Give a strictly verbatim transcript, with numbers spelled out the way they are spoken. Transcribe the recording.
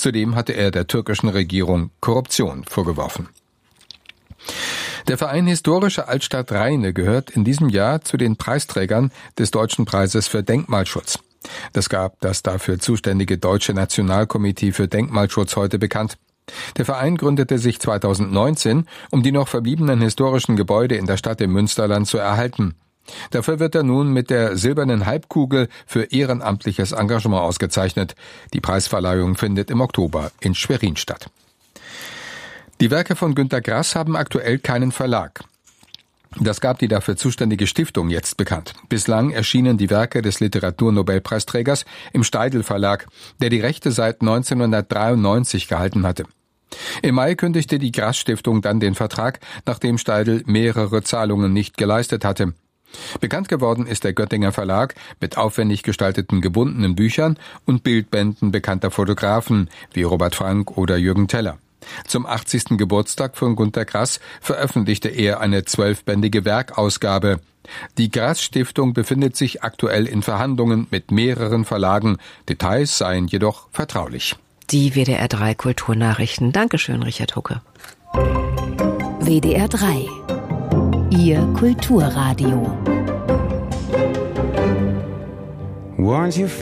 Zudem hatte er der türkischen Regierung Korruption vorgeworfen. Der Verein Historische Altstadt Rheine gehört in diesem Jahr zu den Preisträgern des Deutschen Preises für Denkmalschutz. Das gab das dafür zuständige Deutsche Nationalkomitee für Denkmalschutz heute bekannt. Der Verein gründete sich zweitausendneunzehn, um die noch verbliebenen historischen Gebäude in der Stadt im Münsterland zu erhalten. Dafür wird er nun mit der Silbernen Halbkugel für ehrenamtliches Engagement ausgezeichnet. Die Preisverleihung findet im Oktober in Schwerin statt. Die Werke von Günter Grass haben aktuell keinen Verlag. Das gab die dafür zuständige Stiftung jetzt bekannt. Bislang erschienen die Werke des Literaturnobelpreisträgers im Steidl Verlag, der die Rechte seit neunzehnhundertdreiundneunzig gehalten hatte. Im Mai kündigte die Grass Stiftung dann den Vertrag, nachdem Steidl mehrere Zahlungen nicht geleistet hatte. Bekannt geworden ist der Göttinger Verlag mit aufwendig gestalteten gebundenen Büchern und Bildbänden bekannter Fotografen wie Robert Frank oder Jürgen Teller. Zum achtzigsten Geburtstag von Günter Grass veröffentlichte er eine zwölfbändige Werkausgabe. Die Grass-Stiftung befindet sich aktuell in Verhandlungen mit mehreren Verlagen. Details seien jedoch vertraulich. Die W D R drei Kulturnachrichten. Dankeschön, Richard Hucke. W D R drei. Ihr Kulturradio.